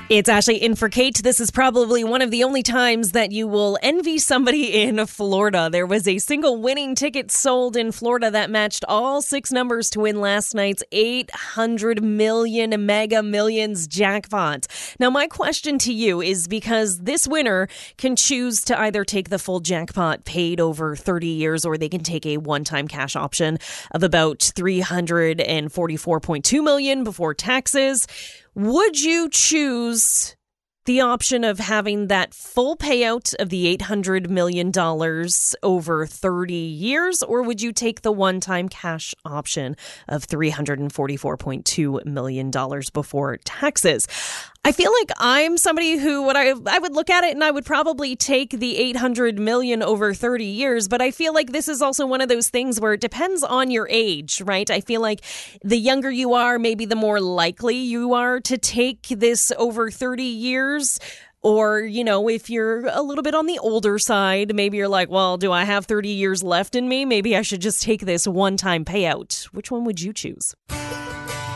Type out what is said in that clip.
It's Ashley in for Kate. This is probably one of the only times that you will envy somebody in Florida. There was a single winning ticket sold in Florida that matched all 6 numbers to win last night's $800 million Mega Millions jackpot. Now, my question to you is, because this winner can choose to either take the full jackpot paid over 30 years, or they can take a one-time cash option of about $344.2 million before taxes. Would you choose the option of having that full payout of the $800 million over 30 years, or would you take the one-time cash option of $344.2 million before taxes? I feel like I'm somebody who I would look at it and I would probably take the $800 million over 30 years, but I feel like this is also one of those things where it depends on your age, right? I feel like the younger you are, maybe the more likely you are to take this over 30 years. Or, if you're a little bit on the older side, maybe you're like, well, do I have 30 years left in me? Maybe I should just take this one-time payout. Which one would you choose?